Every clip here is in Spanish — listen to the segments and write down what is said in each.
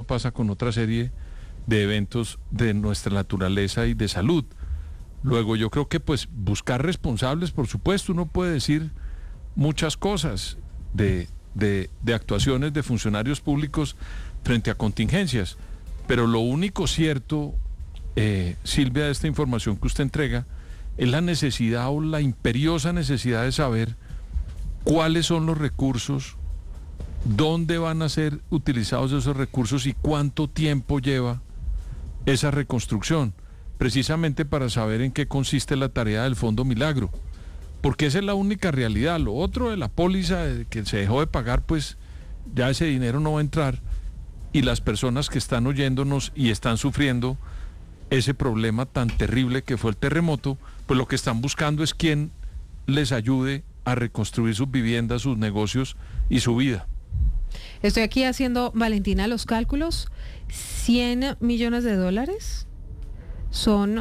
pasa con otra serie de eventos de nuestra naturaleza y de salud. Luego yo creo que pues buscar responsables, por supuesto, uno puede decir muchas cosas de actuaciones de funcionarios públicos frente a contingencias, pero lo único cierto, Silvia, de esta información que usted entrega, es la necesidad o la imperiosa necesidad de saber cuáles son los recursos, dónde van a ser utilizados esos recursos y cuánto tiempo lleva esa reconstrucción, precisamente para saber en qué consiste la tarea del Fondo Milagro, porque esa es la única realidad. Lo otro de la póliza que se dejó de pagar, pues ya ese dinero no va a entrar, y las personas que están oyéndonos y están sufriendo ese problema tan terrible que fue el terremoto, pues lo que están buscando es quien les ayude a reconstruir sus viviendas, sus negocios y su vida. Estoy aquí haciendo, Valentina, los cálculos. 100 millones de dólares son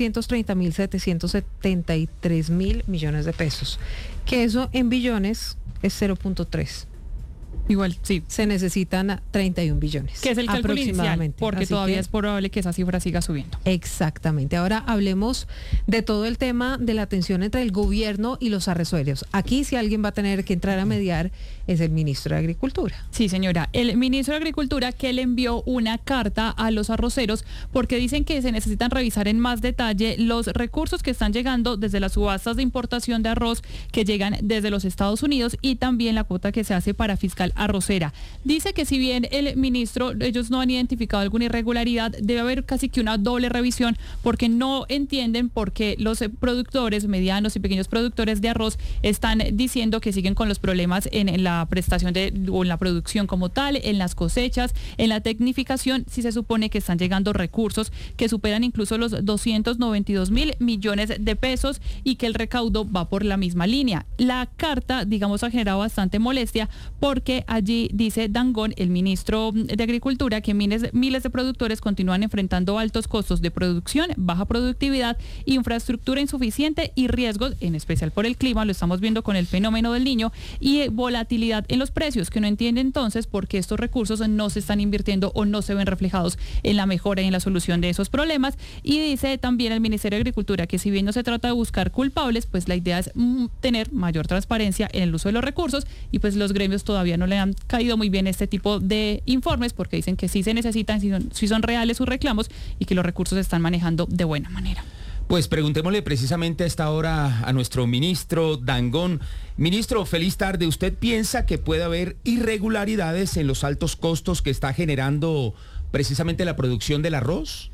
330.773 millones de pesos, que eso en billones es 0.3. Igual, sí. Se necesitan 31 billones. Que es el cálculo inicial, porque así todavía es probable que esa cifra siga subiendo. Exactamente. Ahora hablemos de todo el tema de la tensión entre el gobierno y los arroceros. Aquí, si alguien va a tener que entrar a mediar, es el ministro de Agricultura. Sí, señora. El ministro de Agricultura, que le envió una carta a los arroceros porque dicen que se necesitan revisar en más detalle los recursos que están llegando desde las subastas de importación de arroz que llegan desde los Estados Unidos y también la cuota que se hace para fiscal arrocera. Dice que si bien el ministro, ellos no han identificado alguna irregularidad, debe haber casi que una doble revisión porque no entienden por qué los productores, medianos y pequeños productores de arroz están diciendo que siguen con los problemas en la prestación o en la producción como tal, en las cosechas, en la tecnificación, si se supone que están llegando recursos que superan incluso los 292.000 millones de pesos y que el recaudo va por la misma línea. La carta, digamos, ha generado bastante molestia porque allí dice Dangond, el ministro de Agricultura, que miles de productores continúan enfrentando altos costos de producción, baja productividad, infraestructura insuficiente y riesgos, en especial por el clima, lo estamos viendo con el fenómeno del Niño, y volatilidad en los precios, que no entiende entonces por qué estos recursos no se están invirtiendo o no se ven reflejados en la mejora y en la solución de esos problemas. Y dice también el Ministerio de Agricultura que si bien no se trata de buscar culpables, pues la idea es tener mayor transparencia en el uso de los recursos, y pues los gremios todavía no le han caído muy bien este tipo de informes porque dicen que sí se necesitan, si son reales sus reclamos y que los recursos se están manejando de buena manera. Pues preguntémosle precisamente a esta hora a nuestro ministro Dangond. Ministro, feliz tarde. ¿Usted piensa que puede haber irregularidades en los altos costos que está generando precisamente la producción del arroz?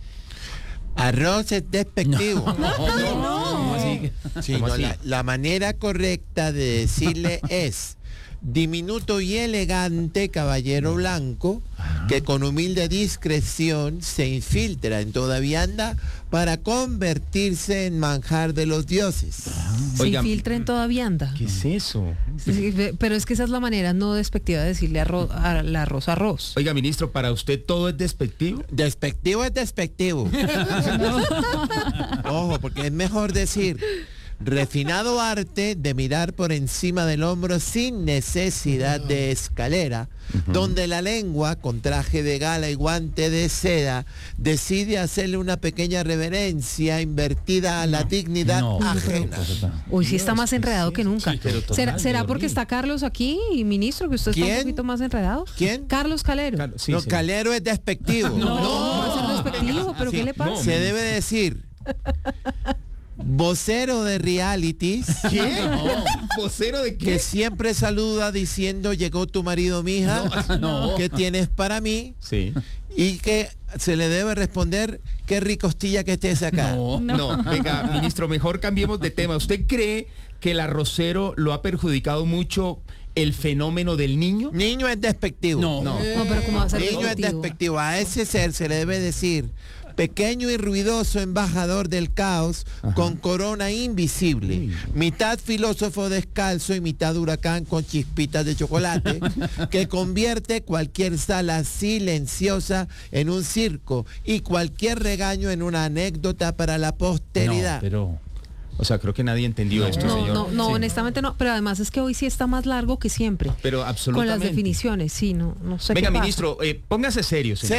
Arroz es despectivo. ¿Cómo así? Sí, ¿Cómo no, así? la manera correcta de decirle es diminuto y elegante caballero blanco que con humilde discreción se infiltra en toda vianda para convertirse en manjar de los dioses. Se Oiga, infiltra en toda vianda. ¿Qué es eso? Sí, pero es que esa es la manera no despectiva de decirle arroz. Oiga, ministro, ¿para usted todo es despectivo? Despectivo es despectivo. Ojo, porque es mejor decir refinado arte de mirar por encima del hombro sin necesidad de escalera, donde la lengua, con traje de gala y guante de seda, decide hacerle una pequeña reverencia invertida a la dignidad ajena. Hoy sí está más enredado que nunca. Sí, pero total, ¿Será de porque dormir. está Carlos aquí, y ministro, que usted está ¿Quién? un poquito más enredado? ¿Quién? Carlos Calero. Sí, No, sí. calero es despectivo. No va a ser despectivo, pero Sí, ¿qué le pasa? no. Se debe decir vocero de realities. ¿Qué? ¿Vocero de Que qué? siempre saluda diciendo llegó tu marido, mija, No. ¿qué tienes para mí? Sí. Y que se le debe responder qué ricostilla que estés acá. No. Venga, ministro, mejor cambiemos de tema. ¿Usted cree que el arrocero lo ha perjudicado mucho el fenómeno del Niño? Niño es despectivo. No, pero ¿cómo va a ser Niño es despectivo? despectivo. A ese ser se le debe decir pequeño y ruidoso embajador del caos, con corona invisible, mitad filósofo descalzo y mitad huracán con chispitas de chocolate, que convierte cualquier sala silenciosa en un circo y cualquier regaño en una anécdota para la posteridad. O sea, creo que nadie entendió esto, señor. No, Sí. honestamente no, pero además es que hoy sí está más largo que siempre. Pero Con absolutamente. las definiciones, sí, no sé Venga, qué pasa. ministro, póngase serio, señor.